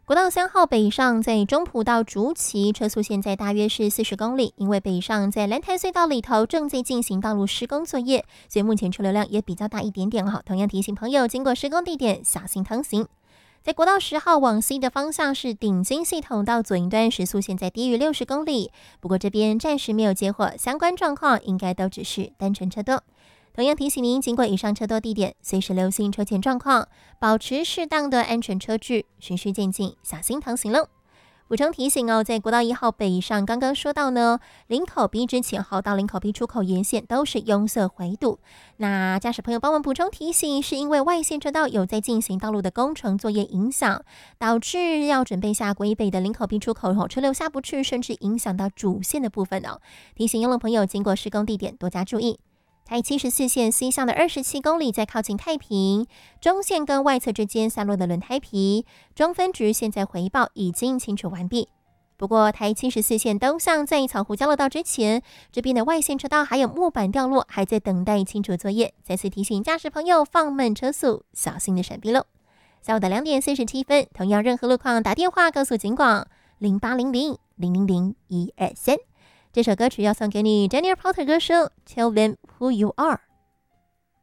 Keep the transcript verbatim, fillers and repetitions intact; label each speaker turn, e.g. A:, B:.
A: 国道三号北上在中埔到竹崎车速现在大约是四十公里，因为北上在蓝潭隧道里头正在进行道路施工作业，所以目前车流量也比较大一点点哈。同样提醒朋友，经过施工地点小心通行。在国道十号往西的方向是顶金系统到左营端，时速现在低于六十公里，不过这边暂时没有接获相关状况，应该都只是单纯车多。同样提醒您，经过以上车多地点，随时留心车前状况，保持适当的安全车距，循序渐进，小心航行喽。补充提醒哦，在国道一号北上，刚刚说到呢，林口 B 之前后到林口 B 出口沿线都是拥塞回堵。那驾驶朋友帮忙补充提醒，是因为外线车道有在进行道路的工程作业影响，导致要准备下国一北的林口 B 出口后车流下不去，甚至影响到主线的部分哦。提醒用路朋友经过施工地点多加注意。台七十四线西向的二十七公里，在靠近太平中线跟外侧之间散落的轮胎皮，中分局现在回报已经清除完毕。不过台七十四线东向在草湖交流道之前，这边的外线车道还有木板掉落，还在等待清除作业。再次提醒驾驶朋友放慢车速，小心的闪避喽。下午的两点四十七分，同样任何路况打电话告诉警广零八零零零零零一二三。这首歌曲要送给你 Daniel Porter 歌手 Tell Them Who You Are。